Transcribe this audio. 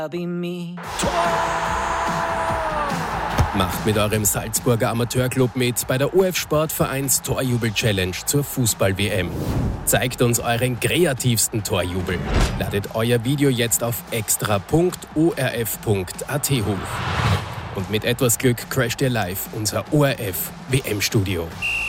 Macht mit eurem Salzburger Amateurclub mit bei der OF Sportvereins Torjubel-Challenge zur Fußball-WM. Zeigt uns euren kreativsten Torjubel. Ladet euer Video jetzt auf extra.orf.at hoch. Und mit etwas Glück crasht ihr live unser ORF-WM-Studio.